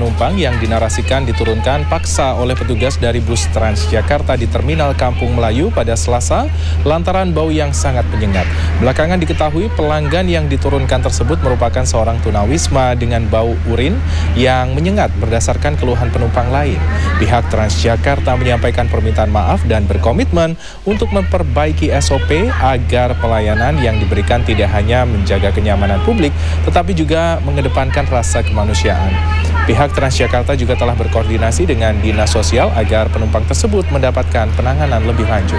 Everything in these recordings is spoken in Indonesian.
penumpang yang dinarasikan diturunkan paksa oleh petugas dari bus Transjakarta di Terminal Kampung Melayu pada Selasa lantaran bau yang sangat menyengat. Belakangan diketahui pelanggan yang diturunkan tersebut merupakan seorang tunawisma dengan bau urin yang menyengat berdasarkan keluhan penumpang lain. Pihak Transjakarta menyampaikan permintaan maaf dan berkomitmen untuk memperbaiki SOP agar pelayanan yang diberikan tidak hanya menjaga kenyamanan publik, tetapi juga mengedepankan rasa kemanusiaan. Pihak Transjakarta juga telah berkoordinasi dengan Dinas Sosial agar penumpang tersebut mendapatkan penanganan lebih lanjut.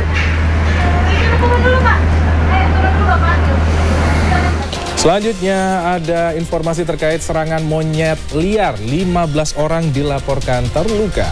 Selanjutnya ada informasi terkait serangan monyet liar. 15 orang dilaporkan terluka.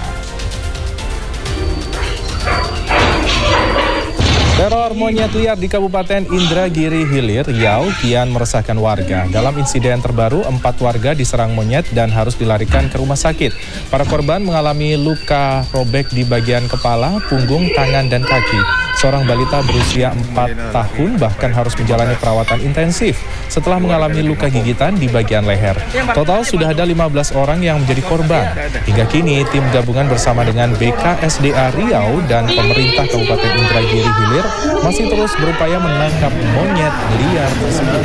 Teror monyet liar di Kabupaten Indragiri Hilir, Riau kian meresahkan warga. Dalam insiden terbaru, 4 warga diserang monyet dan harus dilarikan ke rumah sakit. Para korban mengalami luka robek di bagian kepala, punggung, tangan, dan kaki. Seorang balita berusia 4 tahun bahkan harus menjalani perawatan intensif setelah mengalami luka gigitan di bagian leher. Total sudah ada 15 orang yang menjadi korban. Hingga kini, tim gabungan bersama dengan BKSDA Riau dan pemerintah Kabupaten Indragiri Hilir masih terus berupaya menangkap monyet liar tersebut.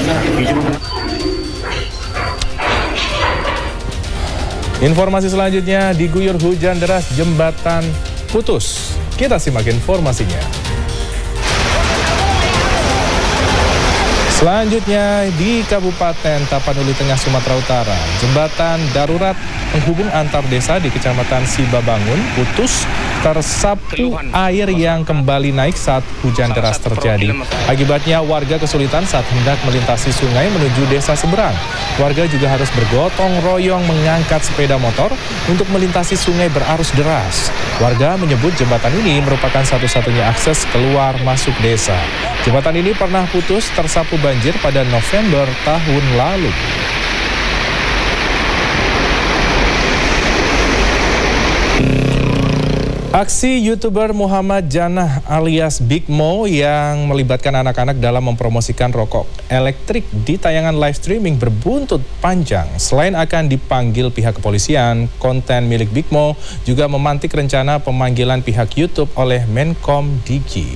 Informasi selanjutnya, diguyur hujan deras jembatan putus. Kita simak informasinya. Selanjutnya di Kabupaten Tapanuli Tengah, Sumatera Utara, jembatan darurat penghubung antar desa di Kecamatan Sibabangun putus tersapu air yang kembali naik saat hujan deras terjadi. Akibatnya warga kesulitan saat hendak melintasi sungai menuju desa seberang. Warga juga harus bergotong royong mengangkat sepeda motor untuk melintasi sungai berarus deras. Warga menyebut jembatan ini merupakan satu-satunya akses keluar masuk desa. Jembatan ini pernah putus tersapu banjir pada November tahun lalu. Aksi YouTuber Muhammad Jannah alias Big Mo yang melibatkan anak-anak dalam mempromosikan rokok elektrik di tayangan live streaming berbuntut panjang. Selain akan dipanggil pihak kepolisian, konten milik Big Mo juga memantik rencana pemanggilan pihak YouTube oleh Menkom Digi.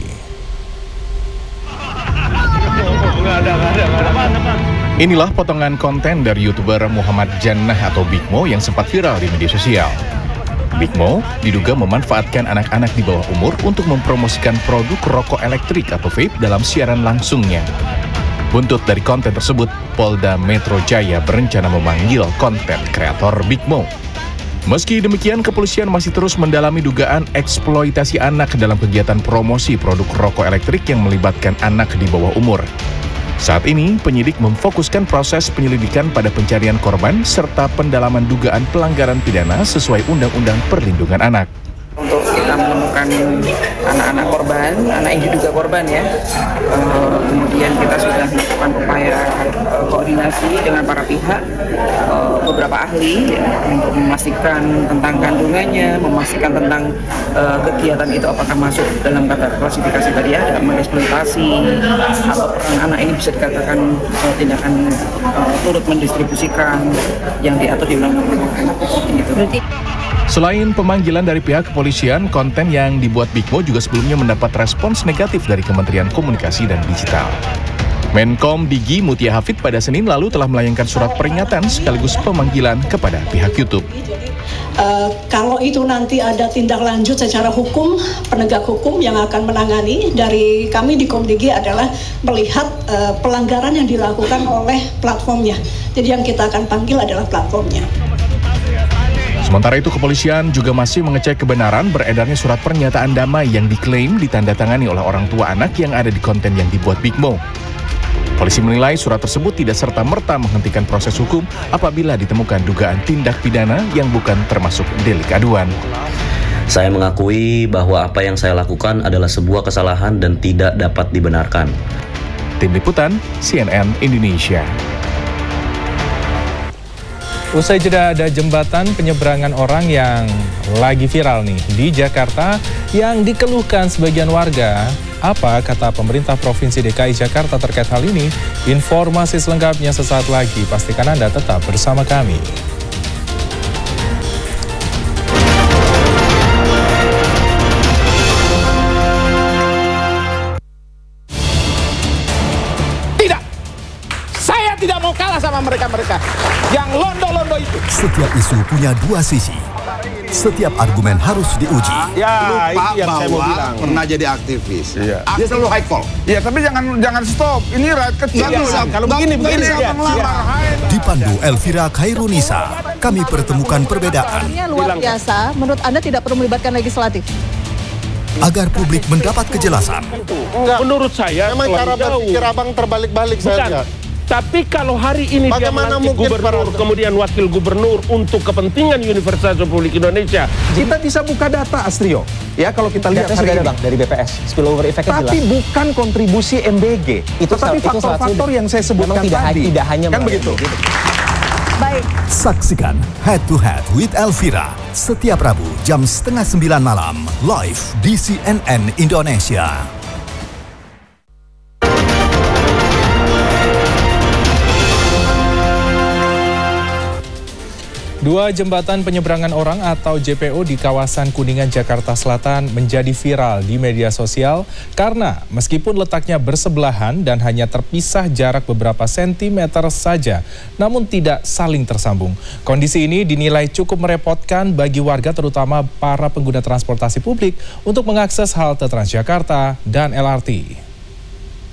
Inilah potongan konten dari YouTuber Muhammad Jannah atau Big Mo yang sempat viral di media sosial. Big Mo diduga memanfaatkan anak-anak di bawah umur untuk mempromosikan produk rokok elektrik atau vape dalam siaran langsungnya. Buntut dari konten tersebut, Polda Metro Jaya berencana memanggil konten kreator Big Mo. Meski demikian, kepolisian masih terus mendalami dugaan eksploitasi anak dalam kegiatan promosi produk rokok elektrik yang melibatkan anak di bawah umur. Saat ini, penyidik memfokuskan proses penyelidikan pada pencarian korban serta pendalaman dugaan pelanggaran pidana sesuai Undang-Undang Perlindungan Anak. Untuk kita menemukan anak-anak korban, anak yang diduga korban ya. Kemudian kita sudah melakukan upaya koordinasi dengan para pihak, beberapa ahli ya, untuk memastikan tentang kandungannya, memastikan tentang kegiatan itu apakah masuk dalam kata klasifikasi tadi ya, dalam eksploitasi atau anak ini bisa dikatakan tindakan turut mendistribusikan yang diatur di Undang-Undang Anak gitu. Selain pemanggilan dari pihak kepolisian, konten yang dibuat Big Mo juga sebelumnya mendapat respons negatif dari Kementerian Komunikasi dan Digital. Menkom Digi Mutia Hafid pada Senin lalu telah melayangkan surat peringatan sekaligus pemanggilan kepada pihak YouTube. Kalau itu nanti ada tindak lanjut secara hukum, penegak hukum yang akan menangani, dari kami di Komdigi adalah melihat pelanggaran yang dilakukan oleh platformnya. Jadi yang kita akan panggil adalah platformnya. Sementara itu, kepolisian juga masih mengecek kebenaran beredarnya surat pernyataan damai yang diklaim ditandatangani oleh orang tua anak yang ada di konten yang dibuat Big Mo. Polisi menilai surat tersebut tidak serta-merta menghentikan proses hukum apabila ditemukan dugaan tindak pidana yang bukan termasuk delik aduan. Saya mengakui bahwa apa yang saya lakukan adalah sebuah kesalahan dan tidak dapat dibenarkan. Tim Liputan, CNN Indonesia. Usai jeda, ada jembatan penyeberangan orang yang lagi viral nih di Jakarta yang dikeluhkan sebagian warga. Apa kata pemerintah Provinsi DKI Jakarta terkait hal ini? Informasi selengkapnya sesaat lagi. Pastikan Anda tetap bersama kami. Setiap isu punya dua sisi. Setiap argumen harus diuji. Ya, itu yang saya mau bilang. Pernah jadi aktivis. Iya. Dia selalu high call. Iya, tapi jangan stop. Ini rakyat kecil. Kalau begini ya. Dipandu Elvira Khairunisa, kami pertemukan perbedaan. Artinya luar biasa. Menurut Anda tidak perlu melibatkan legislatif? Agar publik mendapat kejelasan. Enggak. Menurut saya memang cara berpikir abang terbalik-balik saja. Tapi kalau hari ini bagaimana dia melantik gubernur, kemudian wakil gubernur untuk kepentingan Universitas Republik Indonesia. Kita bisa buka data, Astrio. Ya, kalau kita lihat hari ini, Bang, dari BPS, spillover effect-nya jelas. Tapi bukan kontribusi MBG. Tetapi faktor-faktor yang saya sebutkan tadi. Tidak hanya kan begitu. Baik. Saksikan Head to Head with Elvira setiap Rabu jam 8:30 malam live di CNN Indonesia. Dua jembatan penyeberangan orang atau JPO di kawasan Kuningan, Jakarta Selatan menjadi viral di media sosial karena meskipun letaknya bersebelahan dan hanya terpisah jarak beberapa sentimeter saja, namun tidak saling tersambung. Kondisi ini dinilai cukup merepotkan bagi warga, terutama para pengguna transportasi publik untuk mengakses halte Transjakarta dan LRT.